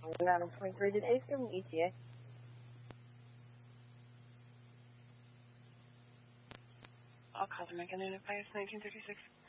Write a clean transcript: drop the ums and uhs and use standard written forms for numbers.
9.3 today from ETA. I'll call them again in 1936.